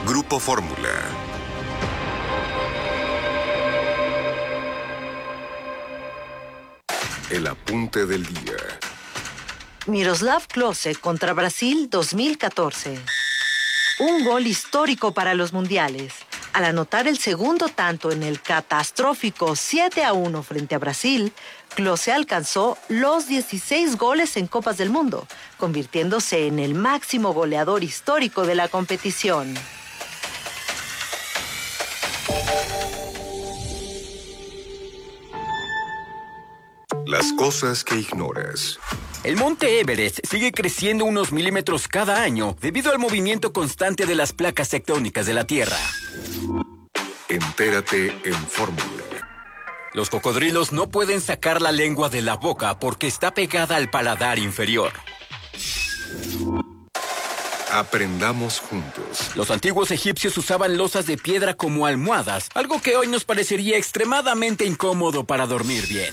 Grupo Fórmula. El apunte del día. Miroslav Klose contra Brasil 2014. Un gol histórico para los mundiales. Al anotar el segundo tanto en el catastrófico 7-1 frente a Brasil, Klose alcanzó los 16 goles en Copas del Mundo, convirtiéndose en el máximo goleador histórico de la competición. Las cosas que ignoras. El monte Everest sigue creciendo unos milímetros cada año debido al movimiento constante de las placas tectónicas de la Tierra. Entérate en Fórmula. Los cocodrilos no pueden sacar la lengua de la boca porque está pegada al paladar inferior. Aprendamos juntos. Los antiguos egipcios usaban losas de piedra como almohadas, algo que hoy nos parecería extremadamente incómodo para dormir bien.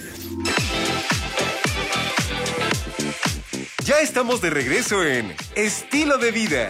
Ya estamos de regreso en Estilo de Vida.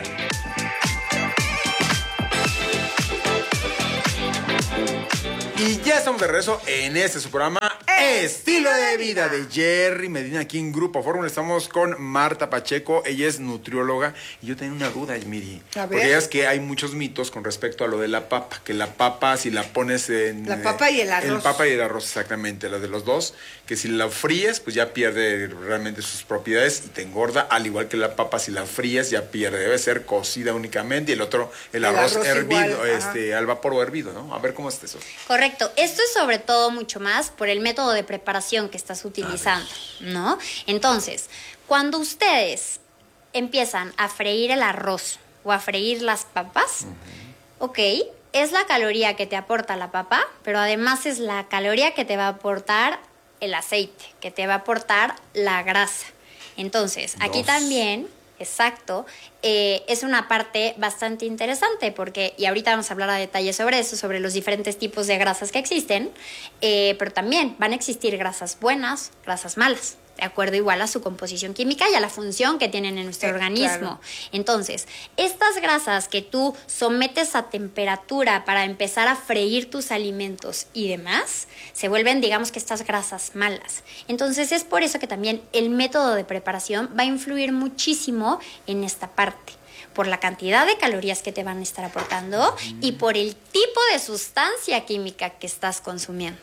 Y ya estamos de regreso en su programa Estilo de Vida de Jerry Medina aquí en Grupo Fórmula. Estamos con Marta Pacheco, ella es nutrióloga. Y yo tenía una duda, Miri. Porque ya es que hay muchos mitos con respecto a lo de la papa. Que la papa, si la pones en... La papa y el arroz. El papa y el arroz, exactamente, lo de los dos. Que si la fríes, pues ya pierde realmente sus propiedades y te engorda. Al igual que la papa, si la fríes, ya pierde. Debe ser cocida únicamente. Y el otro, el arroz hervido, igual, al vapor o hervido, ¿no? A ver cómo es eso. Correcto. Esto es sobre todo mucho más por el método de preparación que estás utilizando, ¿no? Entonces, cuando ustedes empiezan a freír el arroz o a freír las papas, ok, es la caloría que te aporta la papa, pero además es la caloría que te va a aportar el aceite, que te va a aportar la grasa. Entonces, aquí también... Exacto, es una parte bastante interesante porque, y ahorita vamos a hablar a detalle sobre eso, sobre los diferentes tipos de grasas que existen, pero también van a existir grasas buenas, grasas malas, de acuerdo igual a su composición química y a la función que tienen en nuestro organismo. Claro. Entonces, estas grasas que tú sometes a temperatura para empezar a freír tus alimentos y demás, se vuelven, digamos que estas grasas malas. Entonces, es por eso que también el método de preparación va a influir muchísimo en esta parte, por la cantidad de calorías que te van a estar aportando y por el tipo de sustancia química que estás consumiendo.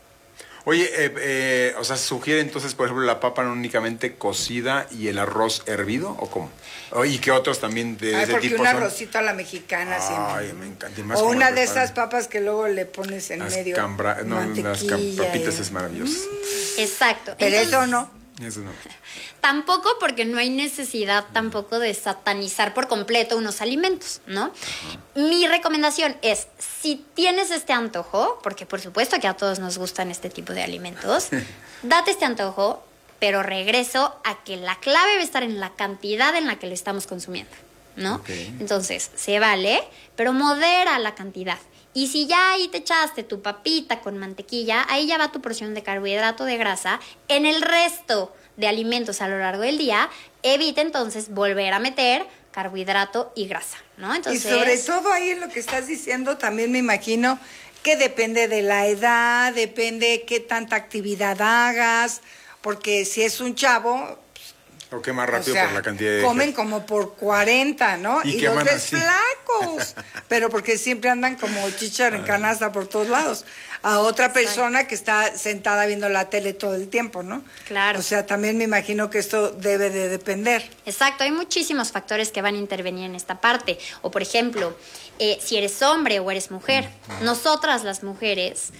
Oye, o sea, ¿sugiere entonces, por ejemplo, la papa no únicamente cocida y el arroz hervido o cómo? ¿Y qué otros también de ese tipo un arrocito a la mexicana siempre. Me encanta. O una de esas papas que luego le pones en medio las papitas es maravilloso. Exacto. Pero entonces, eso no. Eso no. Tampoco, porque no hay necesidad tampoco de satanizar por completo unos alimentos, ¿no? Uh-huh. Mi recomendación es, si tienes este antojo, porque por supuesto que a todos nos gustan este tipo de alimentos, date este antojo, pero regreso a que la clave va a estar en la cantidad en la que lo estamos consumiendo, ¿no? Okay. Entonces, se vale, pero modera la cantidad. Y si ya ahí te echaste tu papita con mantequilla, ahí ya va tu porción de carbohidrato, de grasa. En el resto de alimentos a lo largo del día, evita entonces volver a meter carbohidrato y grasa, ¿no? Entonces, y sobre todo ahí en lo que estás diciendo, también me imagino que depende de la edad, depende qué tanta actividad hagas, porque si es un chavo... O quema rápido, o sea, por la cantidad de... comen como por 40, ¿no? Y los ves así flacos, pero porque siempre andan como chícharo en canasta por todos lados. A otra persona que está sentada viendo la tele todo el tiempo, ¿no? Claro. O sea, también me imagino que esto debe de depender. Exacto, hay muchísimos factores que van a intervenir en esta parte. O, por ejemplo, si eres hombre o eres mujer, nosotras las mujeres...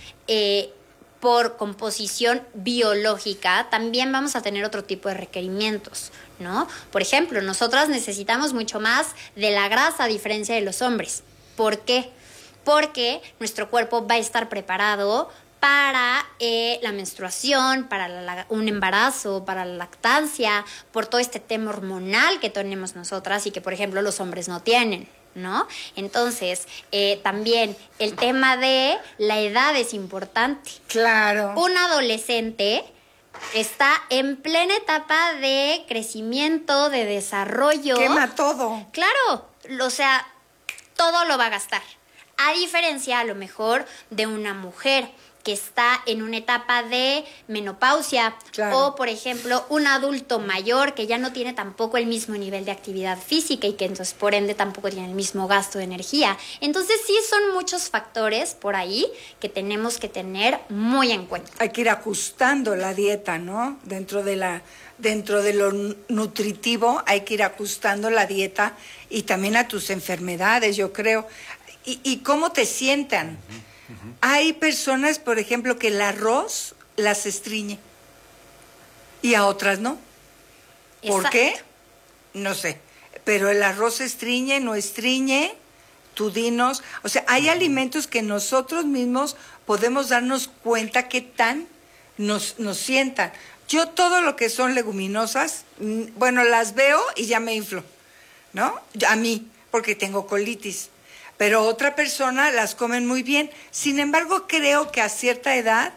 por composición biológica, también vamos a tener otro tipo de requerimientos, ¿no? Por ejemplo, nosotras necesitamos mucho más de la grasa a diferencia de los hombres. ¿Por qué? Porque nuestro cuerpo va a estar preparado para la menstruación, para un embarazo, para la lactancia, por todo este tema hormonal que tenemos nosotras y que, por ejemplo, los hombres no tienen, ¿no? Entonces, también el tema de la edad es importante. Claro. Un adolescente está en plena etapa de crecimiento, de desarrollo. Quema todo. Claro, o sea, todo lo va a gastar. A diferencia, a lo mejor, de una mujer que está en una etapa de menopausia, claro, o, por ejemplo, un adulto mayor que ya no tiene tampoco el mismo nivel de actividad física y que entonces, por ende, tampoco tiene el mismo gasto de energía. Entonces, sí son muchos factores por ahí que tenemos que tener muy en cuenta. Hay que ir ajustando la dieta, ¿no? Dentro de lo nutritivo hay que ir ajustando la dieta y también a tus enfermedades, yo creo. ¿Y cómo te sientan? Hay personas, por ejemplo, que el arroz las estreñe y a otras no. ¿Por qué? No sé. Pero el arroz estreñe, no estreñe, tú dinos. O sea, hay alimentos que nosotros mismos podemos darnos cuenta qué tan nos sientan. Yo todo lo que son leguminosas, bueno, las veo y ya me inflo, ¿no? A mí, porque tengo colitis. Pero otra persona las comen muy bien. Sin embargo, creo que a cierta edad,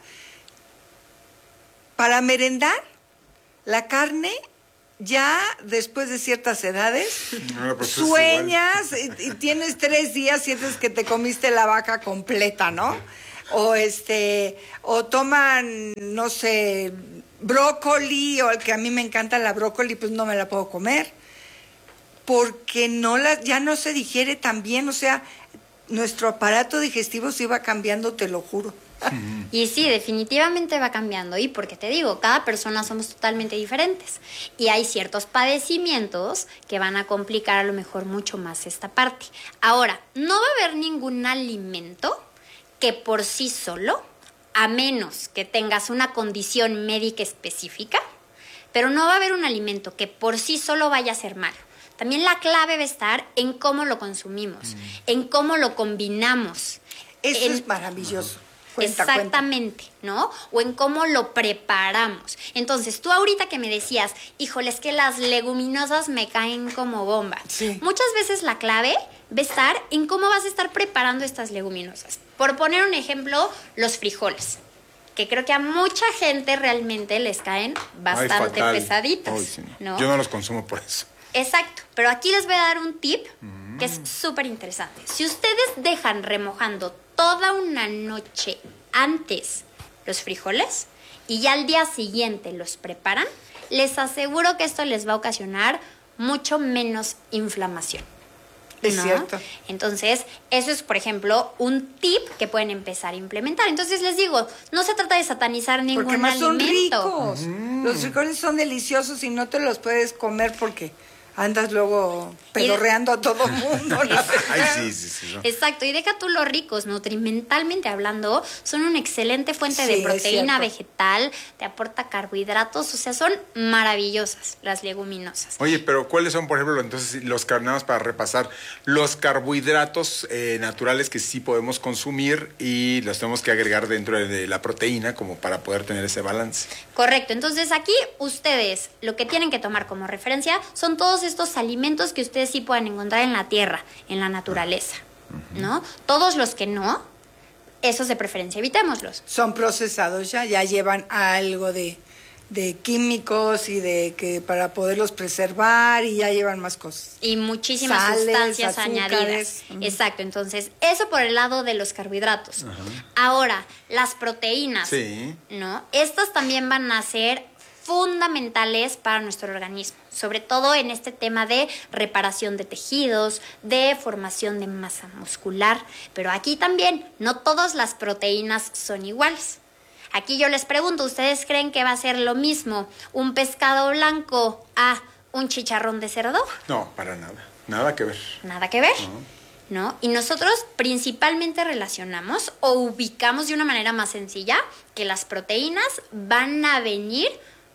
para merendar, la carne, ya después de ciertas edades, sueñas y tienes 3 días, sientes que te comiste la vaca completa, ¿no? O toman, no sé, brócoli, o el que a mí me encanta la brócoli, pues no me la puedo comer. Porque ya no se digiere tan bien, o sea, nuestro aparato digestivo se iba cambiando, te lo juro. Y sí, definitivamente va cambiando, y porque te digo, cada persona somos totalmente diferentes y hay ciertos padecimientos que van a complicar a lo mejor mucho más esta parte. Ahora, no va a haber ningún alimento que por sí solo, a menos que tengas una condición médica específica, pero no va a haber un alimento que por sí solo vaya a ser malo. También la clave va a estar en cómo lo consumimos, en cómo lo combinamos. Eso es maravilloso. Exactamente, ¿no? O en cómo lo preparamos. Entonces, tú ahorita que me decías, híjole, es que las leguminosas me caen como bomba. Sí. Muchas veces la clave va a estar en cómo vas a estar preparando estas leguminosas. Por poner un ejemplo, los frijoles, que creo que a mucha gente realmente les caen bastante pesaditos. Ay, sí. ¿No? Yo no los consumo por eso. Exacto, pero aquí les voy a dar un tip que es súper interesante. Si ustedes dejan remojando toda una noche antes los frijoles y ya al día siguiente los preparan, les aseguro que esto les va a ocasionar mucho menos inflamación. Es ¿no? cierto. Entonces, eso es, por ejemplo, un tip que pueden empezar a implementar. Entonces, les digo, no se trata de satanizar ningún porque más alimento. son ricos. Los frijoles son deliciosos y no te los puedes comer porque andas luego pedorreando a todo mundo. ¿No? Ay, sí. Exacto, y deja tú los ricos, nutrimentalmente hablando, son una excelente fuente de Sí, proteína vegetal, te aporta carbohidratos, o sea, son maravillosas las leguminosas. Oye, pero ¿cuáles son, por ejemplo, entonces los carbohidratos, para repasar, los carbohidratos naturales que sí podemos consumir y los tenemos que agregar dentro de la proteína como para poder tener ese balance? Correcto, entonces aquí ustedes lo que tienen que tomar como referencia son todos estos alimentos que ustedes sí pueden encontrar en la tierra, en la naturaleza, ¿no? Todos los que no, esos de preferencia evitémoslos. Son procesados ya llevan algo de químicos y de que para poderlos preservar y ya llevan más cosas. Y muchísimas Sales, sustancias azúcares. añadidas. Exacto, entonces eso por el lado de los carbohidratos. Ahora, las proteínas, Sí. ¿no? Estas también van a ser fundamentales para nuestro organismo, sobre todo en este tema de reparación de tejidos, de formación de masa muscular, pero aquí también no todas las proteínas son iguales. Aquí yo les pregunto, ¿ustedes creen que va a ser lo mismo un pescado blanco a un chicharrón de cerdo? No, para nada. Nada que ver. Nada que ver, ¿no? Y nosotros principalmente relacionamos o ubicamos de una manera más sencilla que las proteínas van a venir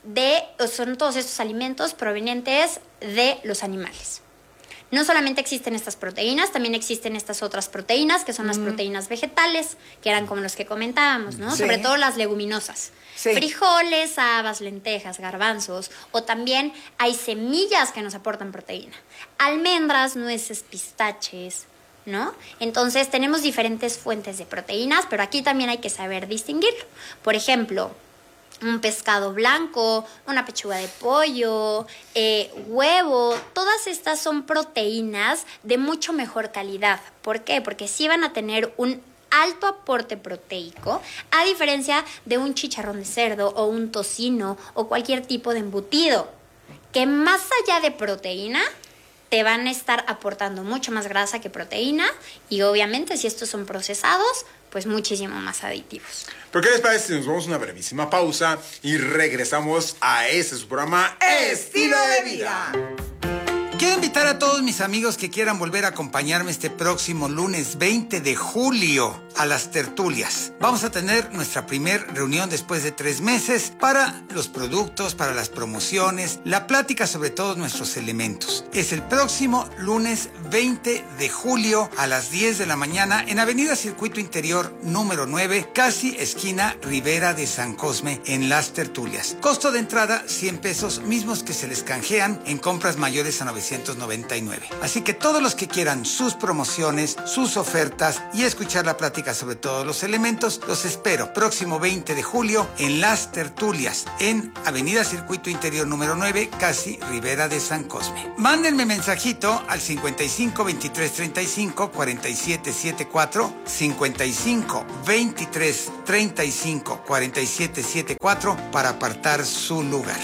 son todos estos alimentos provenientes de los animales. No solamente existen estas proteínas, también existen estas otras proteínas, que son las proteínas vegetales, que eran como los que comentábamos, ¿no? Sí. Sobre todo las leguminosas. Sí. Frijoles, habas, lentejas, garbanzos, o también hay semillas que nos aportan proteína. Almendras, nueces, pistaches, ¿no? Entonces tenemos diferentes fuentes de proteínas, pero aquí también hay que saber distinguirlo. Por ejemplo, un pescado blanco, una pechuga de pollo, huevo. Todas estas son proteínas de mucho mejor calidad. ¿Por qué? Porque sí van a tener un alto aporte proteico, a diferencia de un chicharrón de cerdo o un tocino o cualquier tipo de embutido, que más allá de proteína te van a estar aportando mucho más grasa que proteína, y obviamente si estos son procesados, pues muchísimo más aditivos. ¿Pero qué les parece si nos vamos a una brevísima pausa y regresamos a su programa Estilo de Vida? Quiero invitar a todos mis amigos que quieran volver a acompañarme este próximo lunes 20 de julio a las tertulias. Vamos a tener nuestra primer reunión después de 3 meses para los productos, para las promociones, la plática sobre todos nuestros elementos. Es el próximo lunes 20 de julio a las 10 de la mañana en Avenida Circuito Interior número 9, casi esquina Ribera de San Cosme, en las tertulias. Costo de entrada 100 pesos, mismos que se les canjean en compras mayores a 999. Así que todos los que quieran sus promociones, sus ofertas y escuchar la plática sobre todos los elementos, los espero próximo 20 de julio en las tertulias en Avenida Circuito Interior número 9, casi Ribera de San Cosme. Mándenme mensajito al 55 23 35 47 74, 55 23 35 47 74 para apartar su lugar.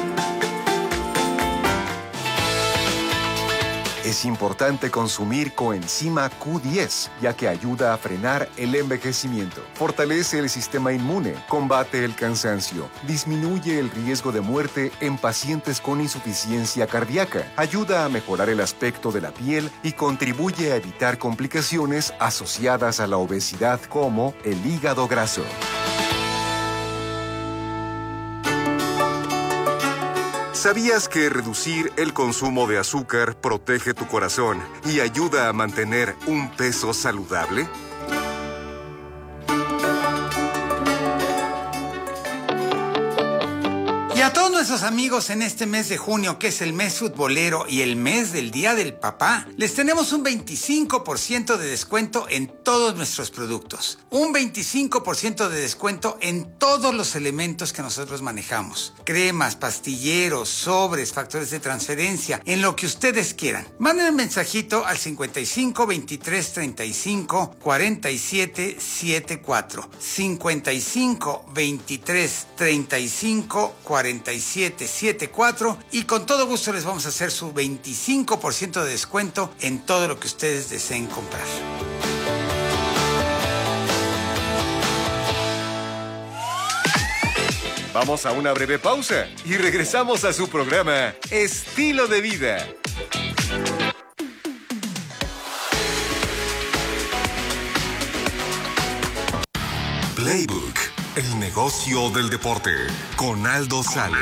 Es importante consumir coenzima Q10, ya que ayuda a frenar el envejecimiento, fortalece el sistema inmune, combate el cansancio, disminuye el riesgo de muerte en pacientes con insuficiencia cardíaca, ayuda a mejorar el aspecto de la piel y contribuye a evitar complicaciones asociadas a la obesidad como el hígado graso. ¿Sabías que reducir el consumo de azúcar protege tu corazón y ayuda a mantener un peso saludable? Y a todos nuestros amigos en este mes de junio, que es el mes futbolero y el mes del Día del Papá, les tenemos un 25% de descuento en todos nuestros productos. Un 25% de descuento en todos los elementos que nosotros manejamos. Cremas, pastilleros, sobres, factores de transferencia, en lo que ustedes quieran. Manden un mensajito al 55 23 35 47 74. 55 23 35 47 74 y con todo gusto les vamos a hacer su 25% de descuento en todo lo que ustedes deseen comprar. Vamos a una breve pausa y regresamos a su programa Estilo de Vida. Playbook, el negocio del deporte, con Aldo Sales.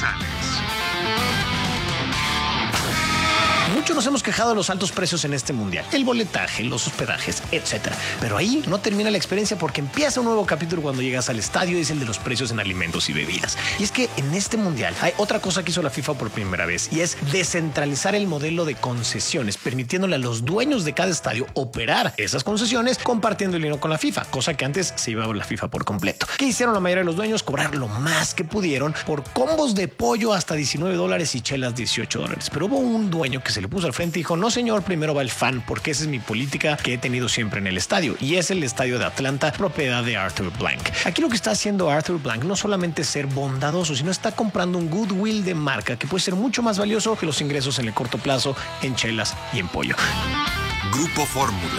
Muchos nos hemos quejado de los altos precios en este mundial, el boletaje, los hospedajes, etc. Pero ahí no termina la experiencia, porque empieza un nuevo capítulo cuando llegas al estadio, y es el de los precios en alimentos y bebidas. Y es que en este mundial hay otra cosa que hizo la FIFA por primera vez, y es descentralizar el modelo de concesiones, permitiéndole a los dueños de cada estadio operar esas concesiones compartiendo el dinero con la FIFA, cosa que antes se llevaba la FIFA por completo. ¿Qué hicieron la mayoría de los dueños? Cobrar lo más que pudieron por combos de pollo hasta $19 y chelas $18. Pero hubo un dueño que se le puso al frente y dijo: no señor, primero va el fan, porque esa es mi política que he tenido siempre en el estadio, y es el estadio de Atlanta, propiedad de Arthur Blank. Aquí lo que está haciendo Arthur Blank no solamente es ser bondadoso, sino está comprando un goodwill de marca que puede ser mucho más valioso que los ingresos en el corto plazo en chelas y en pollo. Grupo Fórmula.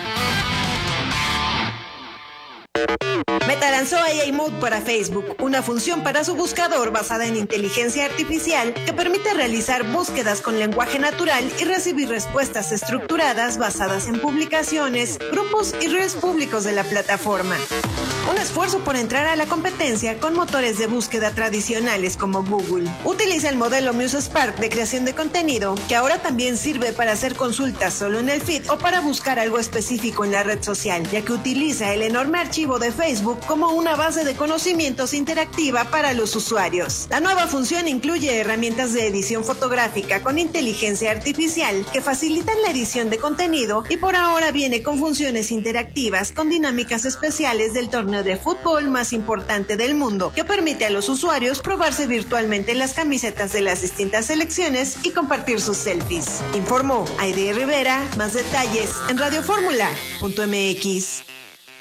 Meta lanzó AI Mode para Facebook, una función para su buscador basada en inteligencia artificial que permite realizar búsquedas con lenguaje natural y recibir respuestas estructuradas basadas en publicaciones, grupos y redes públicos de la plataforma. Un esfuerzo por entrar a la competencia con motores de búsqueda tradicionales como Google. Utiliza el modelo MuseSpark de creación de contenido, que ahora también sirve para hacer consultas solo en el feed o para buscar algo específico en la red social, ya que utiliza el enorme archivo de Facebook como una base de conocimientos interactiva para los usuarios. La nueva función incluye herramientas de edición fotográfica con inteligencia artificial que facilitan la edición de contenido y por ahora viene con funciones interactivas con dinámicas especiales del torneo de fútbol más importante del mundo, que permite a los usuarios probarse virtualmente las camisetas de las distintas selecciones y compartir sus selfies. Informó Aide Rivera. Más detalles en radioformula.mx.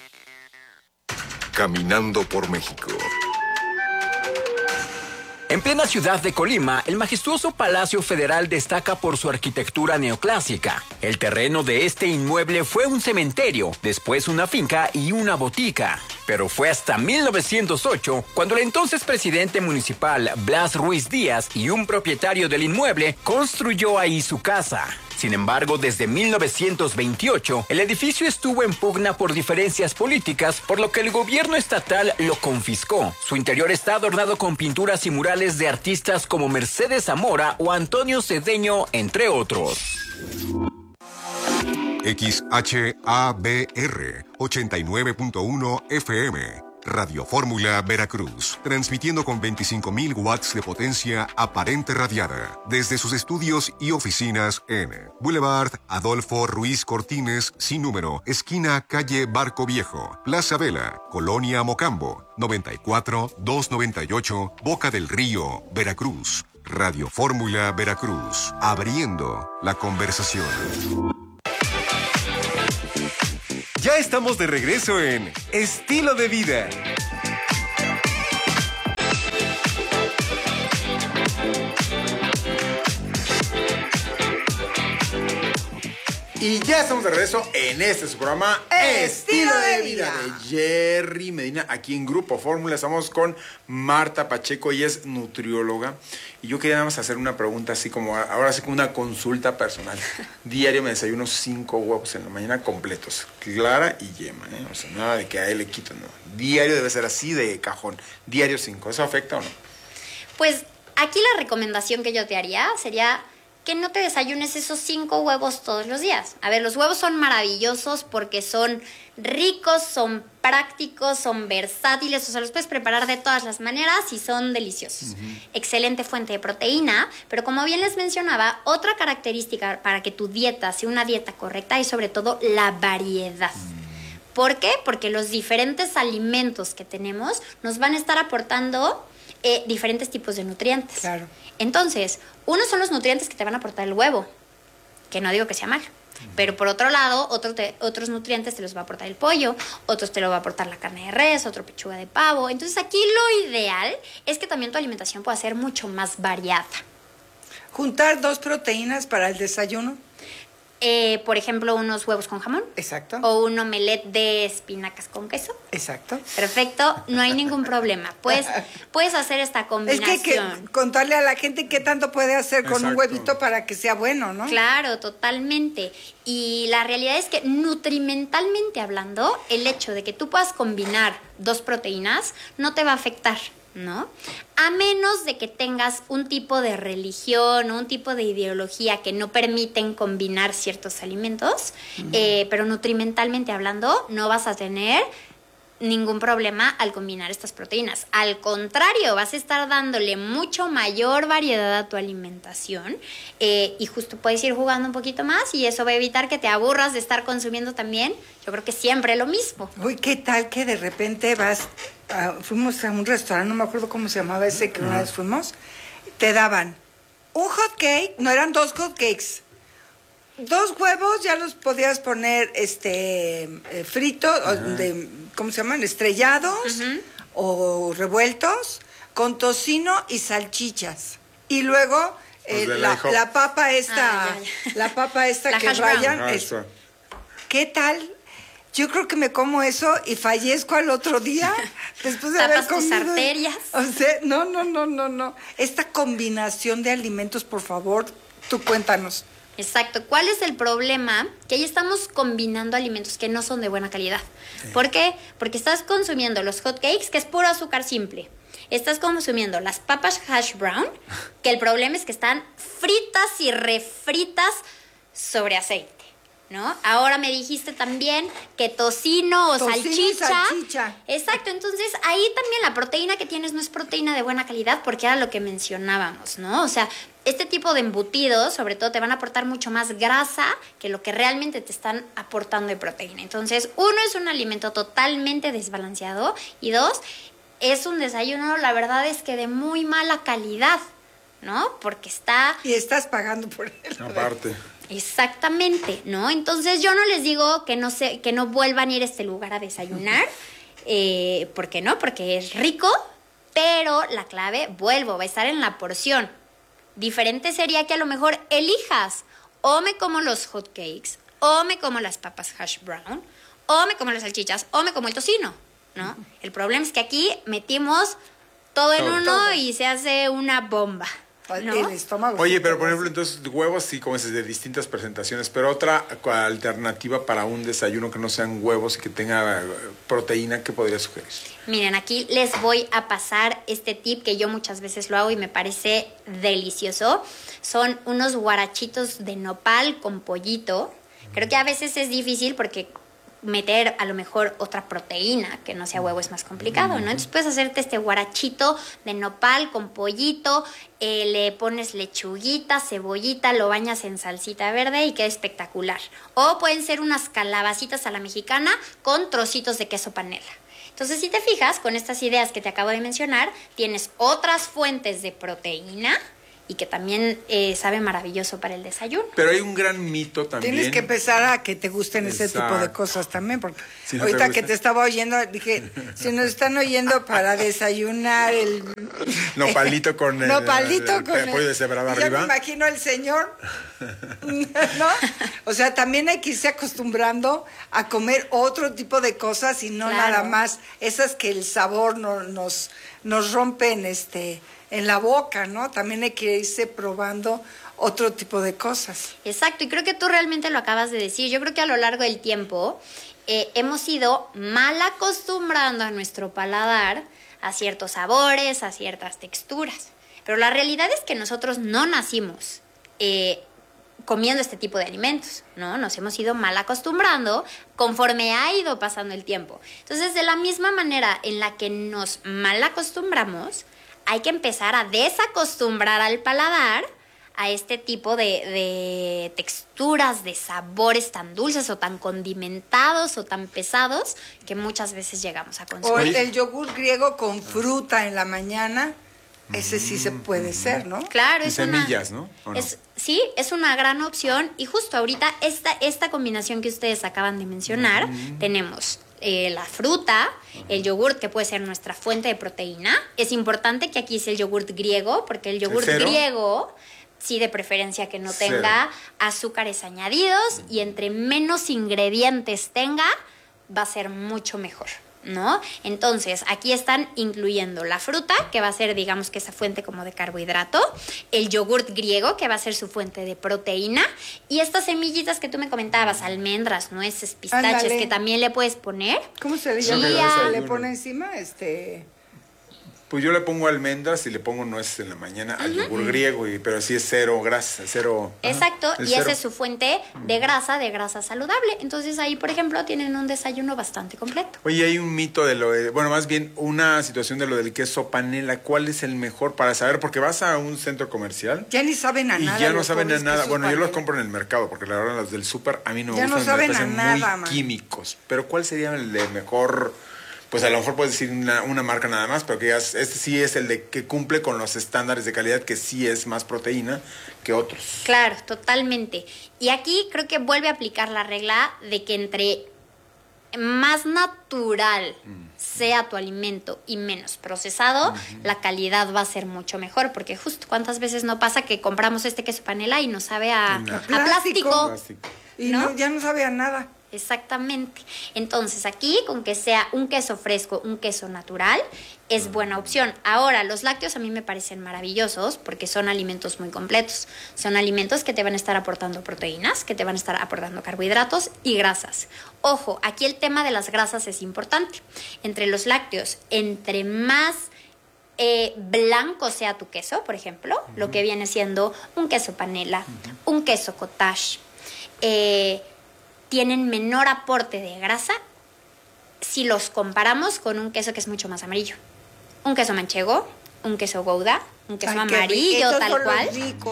Caminando por México. En plena ciudad de Colima, el majestuoso Palacio Federal destaca por su arquitectura neoclásica. El terreno de este inmueble fue un cementerio, después una finca y una botica. Pero fue hasta 1908 cuando el entonces presidente municipal Blas Ruiz Díaz y un propietario del inmueble construyó ahí su casa. Sin embargo, desde 1928, el edificio estuvo en pugna por diferencias políticas, por lo que el gobierno estatal lo confiscó. Su interior está adornado con pinturas y murales de artistas como Mercedes Zamora o Antonio Cedeño, entre otros. XHABR 89.1 FM. Radio Fórmula Veracruz, transmitiendo con 25.000 watts de potencia aparente radiada desde sus estudios y oficinas en Boulevard Adolfo Ruiz Cortines, sin número, esquina calle Barco Viejo, Plaza Vela, Colonia Mocambo, 94-298, Boca del Río, Veracruz. Radio Fórmula Veracruz, abriendo la conversación. Ya estamos de regreso en Estilo de Vida. Y ya estamos de regreso en este su programa Estilo de Vida de Jerry Medina, aquí en Grupo Fórmula. Estamos con Marta Pacheco, ella es nutrióloga. Y yo quería nada más hacer una pregunta así como, ahora sí como una consulta personal. Diario me desayuno 5 huevos en la mañana completos, clara y yema, ¿eh? O sea, nada de que a él le quito, no. Diario debe ser así de cajón, diario 5. ¿Eso afecta o no? Pues aquí la recomendación que yo te haría sería que no te desayunes esos 5 huevos todos los días. A ver, los huevos son maravillosos porque son ricos, son prácticos, son versátiles, o sea, los puedes preparar de todas las maneras y son deliciosos. Excelente fuente de proteína, pero como bien les mencionaba, otra característica para que tu dieta sea una dieta correcta es sobre todo la variedad. ¿Por qué? Porque los diferentes alimentos que tenemos nos van a estar aportando diferentes tipos de nutrientes. Claro. Entonces, unos son los nutrientes que te van a aportar el huevo, que no digo que sea mal, pero por otro lado, otros nutrientes te los va a aportar el pollo, otros te lo va a aportar la carne de res, otro pechuga de pavo. Entonces, aquí lo ideal es que también tu alimentación pueda ser mucho más variada. Juntar 2 proteínas para el desayuno. Por ejemplo, unos huevos con jamón. Exacto. O un omelette de espinacas con queso. Exacto. Perfecto, no hay ningún problema. Puedes hacer esta combinación. Es que hay que contarle a la gente qué tanto puede hacer con un huevito para que sea bueno, ¿no? Claro, totalmente. Y la realidad es que nutrimentalmente hablando, el hecho de que tú puedas combinar 2 proteínas no te va a afectar, ¿no? A menos de que tengas un tipo de religión o un tipo de ideología que no permiten combinar ciertos alimentos, pero nutrimentalmente hablando no vas a tener ningún problema al combinar estas proteínas. Al contrario, vas a estar dándole mucho mayor variedad a tu alimentación y justo puedes ir jugando un poquito más y eso va a evitar que te aburras de estar consumiendo también, yo creo que siempre lo mismo. Uy, ¿qué tal que de repente fuimos a un restaurante, no me acuerdo cómo se llamaba ese que una vez fuimos, te daban un hot cake, no eran 2 hot cakes, 2 huevos, ya los podías poner fritos, ¿cómo se llaman? Estrellados o revueltos, con tocino y salchichas. Y luego la papa esta, la papa esta que rayan. ¿Qué tal? Yo creo que me como eso y fallezco al otro día después de haber comido. Tapas tus arterias. O sea, no. Esta combinación de alimentos, por favor, tú cuéntanos. Exacto. ¿Cuál es el problema? Que ahí estamos combinando alimentos que no son de buena calidad. Sí. ¿Por qué? Porque estás consumiendo los hot cakes, que es puro azúcar simple. Estás consumiendo las papas hash brown, que el problema es que están fritas y refritas sobre aceite. ¿no? Ahora me dijiste también que tocino o salchicha. Exacto, entonces ahí también la proteína que tienes no es proteína de buena calidad porque era lo que mencionábamos, ¿no? O sea, este tipo de embutidos, sobre todo, te van a aportar mucho más grasa que lo que realmente te están aportando de proteína. Entonces, uno, es un alimento totalmente desbalanceado y dos, es un desayuno, la verdad es que de muy mala calidad, ¿no? Porque está... Y estás pagando por él. Aparte. Exactamente, ¿no? Entonces yo no les digo que no vuelvan a ir a este lugar a desayunar, ¿por qué no? Porque es rico, pero la clave, va a estar en la porción. Diferente sería que a lo mejor elijas, o me como los hot cakes, o me como las papas hash brown, o me como las salchichas, o me como el tocino, ¿no? El problema es que aquí metimos todo en uno y se hace una bomba. ¿No? El estómago. Oye, pero por ejemplo, entonces huevos sí, como dices, de distintas presentaciones, pero otra alternativa para un desayuno que no sean huevos y que tenga proteína, ¿qué podría sugerir? Miren, aquí les voy a pasar este tip que yo muchas veces lo hago y me parece delicioso. Son unos guarachitos de nopal con pollito. Creo que a veces es difícil porque meter a lo mejor otra proteína que no sea huevo es más complicado, ¿no? Entonces puedes hacerte este guarachito de nopal con pollito, le pones lechuguita, cebollita, lo bañas en salsita verde y queda espectacular. O pueden ser unas calabacitas a la mexicana con trocitos de queso panela. Entonces, si te fijas, con estas ideas que te acabo de mencionar, tienes otras fuentes de proteína y que también sabe maravilloso para el desayuno. Pero hay un gran mito también. Tienes que empezar a que te gusten ese tipo de cosas también, porque si no ahorita que te estaba oyendo, dije, si nos están oyendo para desayunar el... Nopalito con el pollo deshebrado arriba. Ya me imagino el señor, ¿no? O sea, también hay que irse acostumbrando a comer otro tipo de cosas y no nada más esas que el sabor nos rompen en la boca, ¿no? También hay que irse probando otro tipo de cosas. Exacto, y creo que tú realmente lo acabas de decir. Yo creo que a lo largo del tiempo hemos ido mal acostumbrando a nuestro paladar a ciertos sabores, a ciertas texturas. Pero la realidad es que nosotros no nacimos comiendo este tipo de alimentos, ¿no? Nos hemos ido mal acostumbrando conforme ha ido pasando el tiempo. Entonces, de la misma manera en la que nos mal acostumbramos, hay que empezar a desacostumbrar al paladar a este tipo de texturas, de sabores tan dulces o tan condimentados o tan pesados que muchas veces llegamos a consumir. O el yogur griego con fruta en la mañana, ese sí se puede ser, ¿no? Claro, y semillas, ¿no? Sí, es una gran opción y justo ahorita esta combinación que ustedes acaban de mencionar, tenemos la fruta, el yogurt, que puede ser nuestra fuente de proteína. Es importante que aquí sea el yogurt griego, porque el yogurt griego, sí, de preferencia que no tenga azúcares añadidos y entre menos ingredientes tenga, va a ser mucho mejor, ¿no? Entonces, aquí están incluyendo la fruta, que va a ser, digamos, que esa fuente como de carbohidrato, el yogurt griego, que va a ser su fuente de proteína, y estas semillitas que tú me comentabas, almendras, nueces, pistaches, que también le puedes poner. ¿Cómo se le llama? ¿Le pone encima? Pues yo le pongo almendras y le pongo nueces en la mañana al yogur griego, pero sí es cero grasa, cero... Exacto, y esa es su fuente de grasa saludable. Entonces ahí, por ejemplo, tienen un desayuno bastante completo. Oye, hay un mito más bien una situación de lo del queso panela. ¿Cuál es el mejor para saber? Porque vas a un centro comercial... Ya ni saben a nada. Y ya no saben a nada. Bueno, yo los compro en el mercado, porque la verdad los del súper a mí no me gustan. Ya no saben a nada, muy químicos. Pero ¿cuál sería el de mejor...? Pues a lo mejor puedes decir una marca nada más, pero que ya este sí es el de que cumple con los estándares de calidad, que sí es más proteína que otros. Claro, totalmente. Y aquí creo que vuelve a aplicar la regla de que entre más natural sea tu alimento y menos procesado, la calidad va a ser mucho mejor, porque justo cuántas veces no pasa que compramos este queso panela y nos sabe a plástico. Y ¿no? Ya no sabe a nada. Exactamente. Entonces aquí, con que sea un queso fresco, un queso natural, es buena opción. Ahora, los lácteos a mí me parecen maravillosos porque son alimentos muy completos. Son alimentos que te van a estar aportando proteínas, que te van a estar aportando carbohidratos y grasas. Ojo, aquí el tema de las grasas es importante. Entre los lácteos, entre más blanco sea tu queso, por ejemplo, lo que viene siendo un queso panela, un queso cottage, tienen menor aporte de grasa si los comparamos con un queso que es mucho más amarillo. Un queso manchego, un queso Gouda, un queso amarillo, tal cual.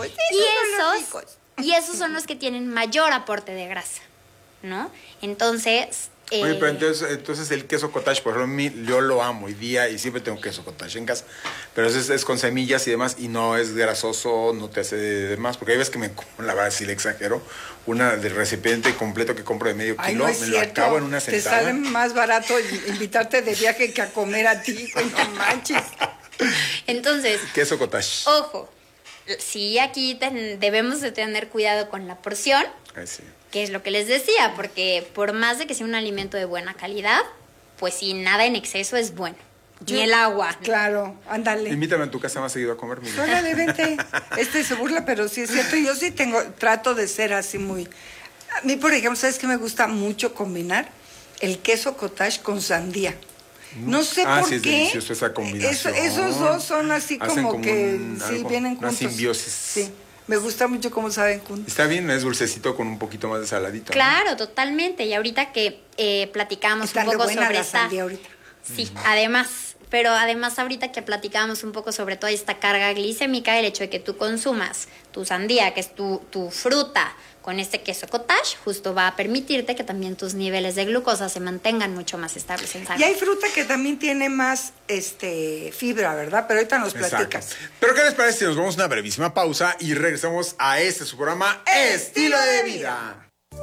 Y esos son los que tienen mayor aporte de grasa, ¿no? Entonces... Oye, pero entonces el queso cottage, por ejemplo, yo lo amo hoy día y siempre tengo queso cottage en casa. Pero es con semillas y demás y no es grasoso, no te hace de más. Porque hay veces que me como, la verdad, si le exagero, una del recipiente completo que compro de medio kilo, no es me cierto. lo acabo en una sentada. Te sale más barato invitarte de viaje que a comer a ti, no manches. Entonces... queso cottage. Ojo, sí, aquí debemos de tener cuidado con la porción. Ay, sí. Que es lo que les decía, porque por más de que sea un alimento de buena calidad, pues sí, nada en exceso es bueno. Ni el agua. Claro, ándale. Invítame a tu casa más seguido a comer, Miguel. Órale, vente. Se burla, pero sí es cierto. Yo sí trato de ser así muy... A mí, por ejemplo, ¿sabes qué me gusta mucho combinar? El queso cottage con sandía. No sé por sí, qué. Es delicioso esa combinación. Esos dos son así como que sí, vienen juntos. Una simbiosis. Sí. Me gusta mucho cómo saben juntos. Está bien, es dulcecito con un poquito más de saladito. Claro, ¿no? Totalmente. Y ahorita que platicábamos un poco sobre esta... Sí, además. Pero además ahorita que platicábamos un poco sobre toda esta carga glicémica, el hecho de que tú consumas tu sandía, que es tu fruta, con este queso cottage, justo va a permitirte que también tus niveles de glucosa se mantengan mucho más estables en sangre. Y hay fruta que también tiene más fibra, ¿verdad? Pero ahorita nos platicas. Pero ¿qué les parece si nos vamos a una brevísima pausa y regresamos a su programa Estilo de Vida?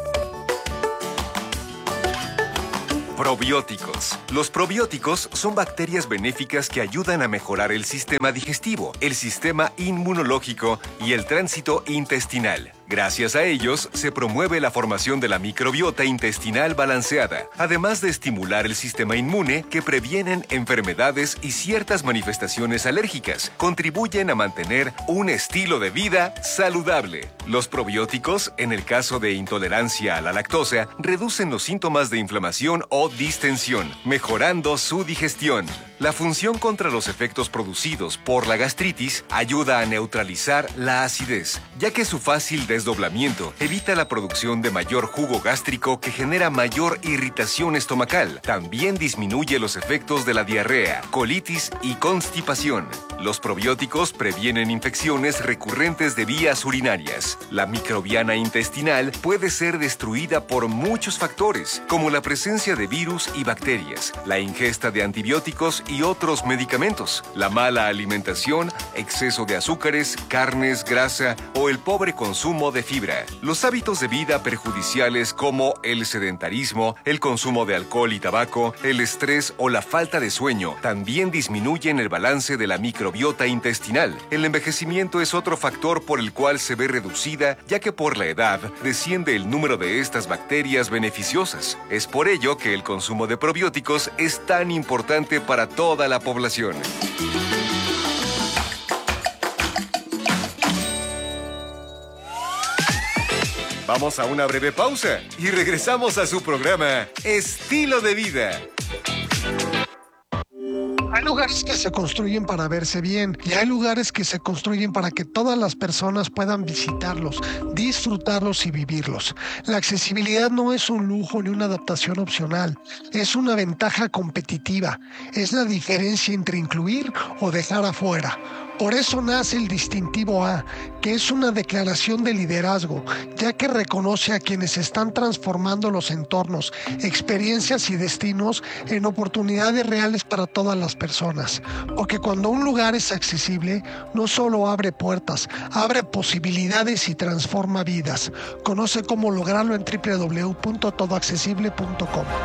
Probióticos. Los probióticos son bacterias benéficas que ayudan a mejorar el sistema digestivo, el sistema inmunológico y el tránsito intestinal. Gracias a ellos, se promueve la formación de la microbiota intestinal balanceada, además de estimular el sistema inmune que previenen enfermedades y ciertas manifestaciones alérgicas. Contribuyen a mantener un estilo de vida saludable. Los probióticos, en el caso de intolerancia a la lactosa, reducen los síntomas de inflamación o distensión, mejorando su digestión. La función contra los efectos producidos por la gastritis ayuda a neutralizar la acidez, ya que su fácil desdoblamiento evita la producción de mayor jugo gástrico que genera mayor irritación estomacal. También disminuye los efectos de la diarrea, colitis y constipación. Los probióticos previenen infecciones recurrentes de vías urinarias. La microbiana intestinal puede ser destruida por muchos factores, como la presencia de virus y bacterias, la ingesta de antibióticos y otros medicamentos, la mala alimentación, exceso de azúcares, carnes, grasa o el pobre consumo de fibra. Los hábitos de vida perjudiciales como el sedentarismo, el consumo de alcohol y tabaco, el estrés o la falta de sueño también disminuyen el balance de la microbiota intestinal. El envejecimiento es otro factor por el cual se ve reducida, ya que por la edad desciende el número de estas bacterias beneficiosas. Es por ello que el consumo de probióticos es tan importante para toda la población. Vamos a una breve pausa y regresamos a su programa Estilo de Vida. Hay lugares que se construyen para verse bien y hay lugares que se construyen para que todas las personas puedan visitarlos, disfrutarlos y vivirlos. La accesibilidad no es un lujo ni una adaptación opcional, es una ventaja competitiva, es la diferencia entre incluir o dejar afuera. Por eso nace el distintivo A, que es una declaración de liderazgo, ya que reconoce a quienes están transformando los entornos, experiencias y destinos en oportunidades reales para todas las personas. Porque cuando un lugar es accesible, no solo abre puertas, abre posibilidades y transforma vidas. Conoce cómo lograrlo en www.todoaccesible.com.